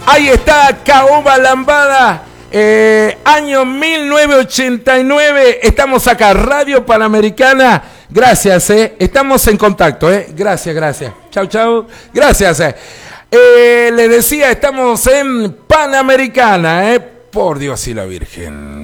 Ahí está Caoba Lambada, año 1989. Estamos acá, Radio Panamericana. Gracias, estamos en contacto, Gracias. Chau. Gracias, les decía, estamos en Panamericana, Por Dios y la Virgen.